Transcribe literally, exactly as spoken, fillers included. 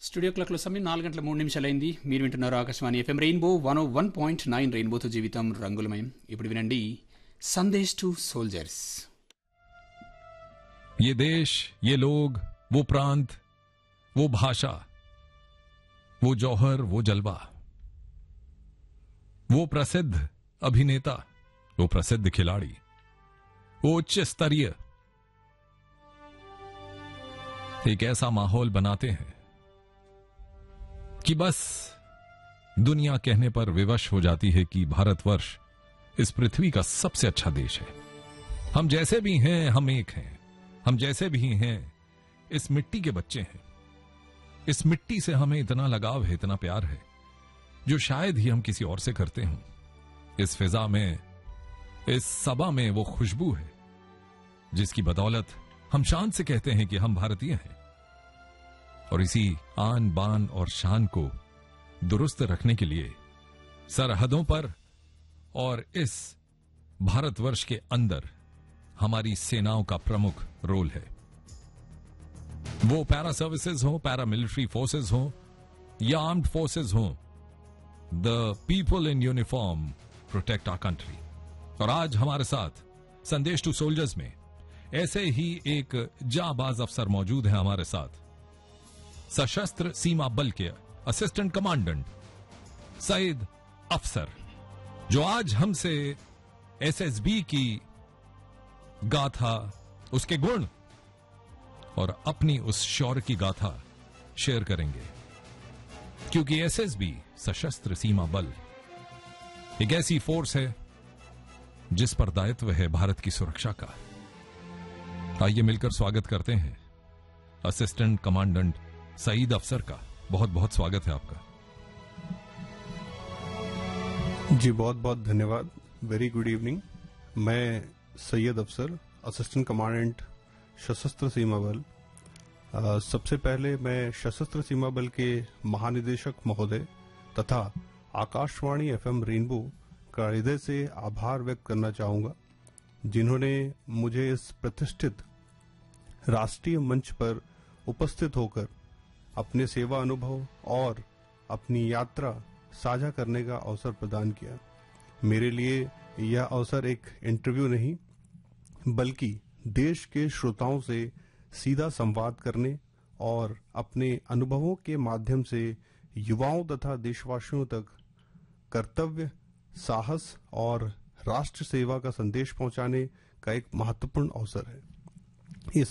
Studio క్లాక్లో సమయం నాలుగు గంటల మూడు నిమిషాలైంది. మీరు వింటున్నారు ఆకాశవాణి ఎఫ్ఎం రెయిన్బో వన్ ఓ వన్ పాయింట్ నైన్ రెయిన్బోతో జీవితం రంగులమయం. ఇప్పుడు వినండి సందేశ్ టు సోల్జర్స్. ये देश, ये लोग, वो प्रांत, वो भाषा, वो जौहर, वो जलवा, वो प्रसिद्ध अभिनेता, वो प्रसिद्ध खिलाड़ी, वो उच्च स्तरीय एक ऐसा माहौल बनाते हैं कि बस दुनिया कहने पर विवश हो जाती है कि भारतवर्ष इस पृथ्वी का सबसे अच्छा देश है. हम जैसे भी हैं हम एक हैं. हम जैसे भी हैं इस मिट्टी के बच्चे हैं. इस मिट्टी से हमें इतना लगाव है, इतना प्यार है जो शायद ही हम किसी और से करते हों. इस फिजा में, इस सभा में वो खुशबू है जिसकी बदौलत हम शान से कहते हैं कि हम भारतीय हैं. और इसी आन बान और शान को दुरुस्त रखने के लिए सरहदों पर और इस भारतवर्ष के अंदर हमारी सेनाओं का प्रमुख रोल है. वो पैरा सर्विसेज हो, पैरा मिलिट्री फोर्सेज हो या आर्म्ड फोर्सेज हो, the people in uniform protect our country. और आज हमारे साथ संदेश टू सोल्जर्स में ऐसे ही एक जाबाज अफसर मौजूद है हमारे साथ. सशस्त्र सीमा बल के असिस्टेंट कमांडेंट सईद अफसर, जो आज हमसे एसएसबी की गाथा, उसके गुण और अपनी उस शौर्य की गाथा शेयर करेंगे. क्योंकि एसएसबी सशस्त्र सीमा बल एक ऐसी फोर्स है जिस पर दायित्व है भारत की सुरक्षा का. आइए मिलकर स्वागत करते हैं असिस्टेंट कमांडेंट सईद अफसर का. बहुत बहुत स्वागत है आपका. जी बहुत बहुत धन्यवाद. Very good evening. मैं सैयद अफसर, असिस्टेंट कमांडेंट सशस्त्र सीमा बल. आ, सबसे पहले मैं सशस्त्र सीमा बल के महानिदेशक महोदय तथा आकाशवाणी एफएम रेनबो का हृदय से आभार व्यक्त करना चाहूंगा, जिन्होंने मुझे इस प्रतिष्ठित राष्ट्रीय मंच पर उपस्थित होकर अपने सेवा अनुभव और अपनी यात्रा साझा करने का अवसर प्रदान किया. मेरे लिए यह अवसर एक इंटरव्यू नहीं बल्कि देश के श्रोताओं से सीधा संवाद करने और अपने अनुभवों के माध्यम से युवाओं तथा देशवासियों तक कर्तव्य, साहस और राष्ट्र सेवा का संदेश पहुंचाने का एक महत्वपूर्ण अवसर है.